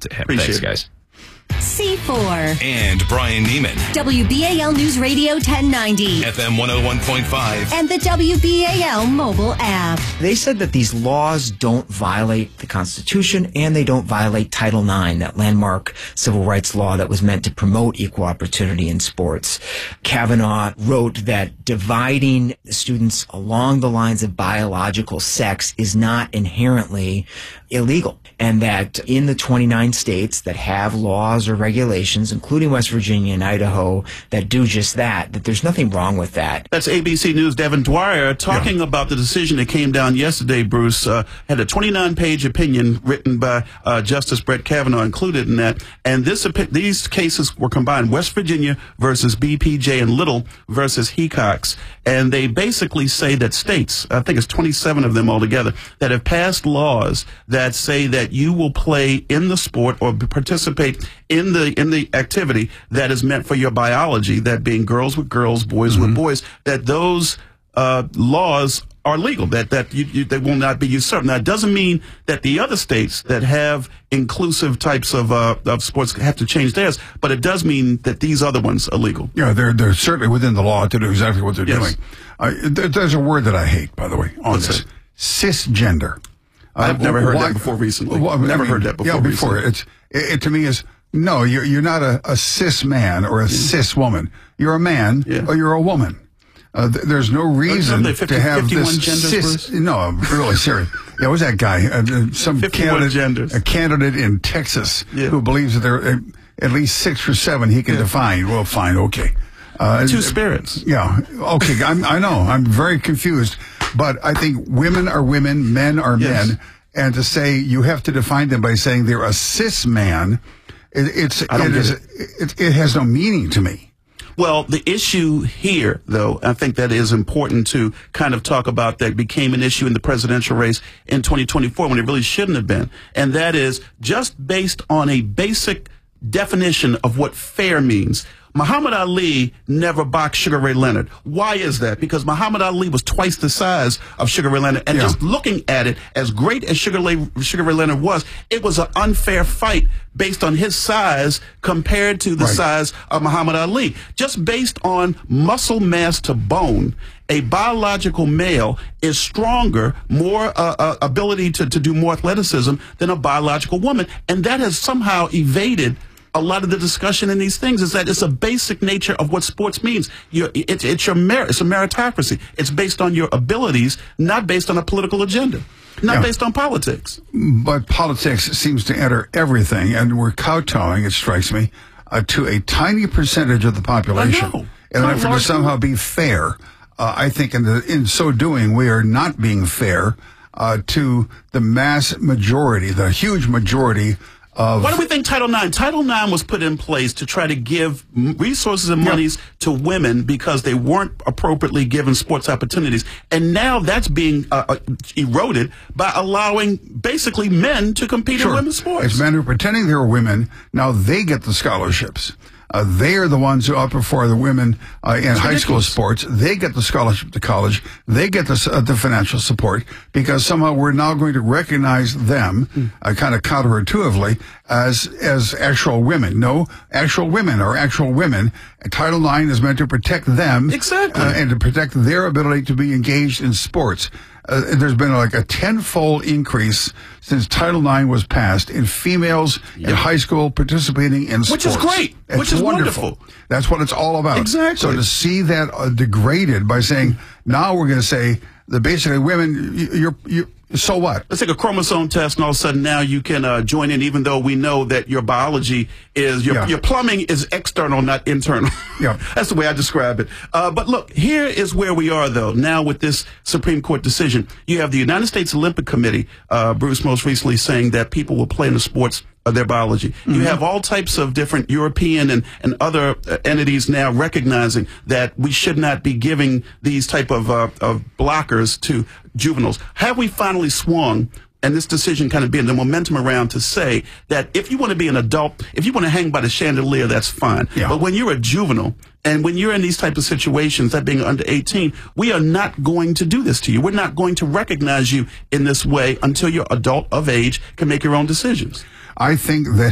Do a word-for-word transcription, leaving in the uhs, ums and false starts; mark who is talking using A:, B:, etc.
A: to him.
B: Appreciate
A: Thanks,
B: it.
A: guys.
C: C four.
D: And Brian Neiman.
C: W B A L News Radio ten ninety.
D: F M one oh one point five.
C: And the W B A L mobile app.
E: They said that these laws don't violate the Constitution and they don't violate Title nine, that landmark civil rights law that was meant to promote equal opportunity in sports. Kavanaugh wrote that dividing students along the lines of biological sex is not inherently illegal, and that in the twenty-nine states that have laws or regulations, including West Virginia and Idaho, that do just that, that there's nothing wrong with that.
B: That's A B C News' Devin Dwyer talking yeah. about the decision that came down yesterday, Bruce. Uh, had a twenty-nine page opinion written by uh, Justice Brett Kavanaugh included in that. And this these cases were combined, West Virginia versus B P J and Little versus Hecox. And they basically say that states, I think it's twenty-seven of them altogether, that have passed laws that say that you will play in the sport or participate in the in the activity that is meant for your biology, that being girls with girls, boys mm-hmm. with boys, that those uh, laws are legal, that that you, you, they will not be usurped. Now, it doesn't mean that the other states that have inclusive types of uh, of sports have to change theirs, but it does mean that these other ones are legal.
F: Yeah, they're they're certainly within the law to do exactly what they're
B: yes.
F: doing. Uh, there, there's a word that I hate, by the way, on
B: What's
F: this.
B: it?
F: Cisgender.
B: I've uh, never heard
F: why,
B: that before recently.
F: Well,
B: never
F: I mean,
B: heard that before
F: Yeah, before.
B: recently.
F: It's, it, it to me is, no, you're, you're not a, a cis man or a yeah. cis woman. You're a man yeah. or you're a woman. Uh, th- there's no reason
B: fifty,
F: to have this
B: genders,
F: cis. Bruce? No, I'm really serious. Yeah, what's that guy? Uh, some candidate,
B: genders.
F: a candidate in Texas
B: yeah.
F: who believes that there are at least six or seven he can yeah. define. Well, fine, okay.
B: Uh, Two spirits.
F: Yeah. Okay. I'm, I know. I'm very confused, but I think women are women, men are
B: yes.
F: men, and to say you have to define them by saying they're a cis man, it, it's
B: I don't
F: it,
B: get
F: is,
B: it.
F: It, it has no meaning to me.
B: Well, the issue here, though, I think that is important to kind of talk about, that became an issue in the presidential race in twenty twenty-four when it really shouldn't have been. And that is just based on a basic definition of what fair means. Muhammad Ali never boxed Sugar Ray Leonard. Why is that? Because Muhammad Ali was twice the size of Sugar Ray Leonard. And yeah. just looking at it, as great as Sugar Ray, Sugar Ray Leonard was, it was an unfair fight based on his size compared to the right. size of Muhammad Ali. Just based on muscle mass to bone, a biological male is stronger, more uh, uh, ability to, to do more athleticism than a biological woman. And that has somehow evaded a lot of the discussion in these things, is that it's a basic nature of what sports means. You're, it's, it's your merit. It's a meritocracy. It's based on your abilities, not based on a political agenda, not
F: yeah.
B: based on politics.
F: But politics seems to enter everything, and we're kowtowing, it strikes me, uh, to a tiny percentage of the population.
B: I know.
F: And if to somehow be fair, uh, I think in, the, in so doing, we are not being fair uh, to the mass majority, the huge majority of...
B: Why do we think Title nine? Title nine was put in place to try to give resources and monies yep. to women because they weren't appropriately given sports opportunities. And now that's being uh, eroded by allowing basically men to compete
F: sure.
B: in women's sports.
F: It's men who are pretending they're women. Now they get the scholarships. Uh, they are the ones who outperform the women uh, in
B: it's
F: high
B: ridiculous.
F: school sports. They get the scholarship to college. They get the, uh, the financial support because somehow we're now going to recognize them, mm. uh, kind of counterintuitively, as as actual women. No, actual women are actual women. Title nine is meant to protect them
B: exactly,
F: uh, and to protect their ability to be engaged in sports. Uh, there's been like a tenfold increase since Title nine was passed in females yep. in high school participating in
B: Which
F: sports.
B: Which is great.
F: It's
B: Which is
F: wonderful.
B: wonderful.
F: That's what it's all about.
B: Exactly.
F: So to see that uh, degraded by saying, now we're going to say that basically women, you, you're, you so what?
B: Let's take a chromosome test, and all of a sudden now you can uh, join in, even though we know that your biology is, your,
F: yeah.
B: your plumbing is external, not internal.
F: Yeah.
B: That's the way I describe it. Uh, but look, here is where we are, though, now with this Supreme Court decision. You have the United States Olympic Committee, uh, Bruce, most recently saying that people will play in the sports of their biology. Mm-hmm. You have all types of different European and, and other uh, entities now recognizing that we should not be giving these type of, uh, of blockers to juveniles. Have we finally swung, and this decision kind of being the momentum around to say that if you want to be an adult, if you want to hang by the chandelier, that's fine.
F: Yeah.
B: But when you're a juvenile, and when you're in these type of situations, that being under eighteen, we are not going to do this to you. We're not going to recognize you in this way until you're adult of age, can make your own decisions.
F: I think that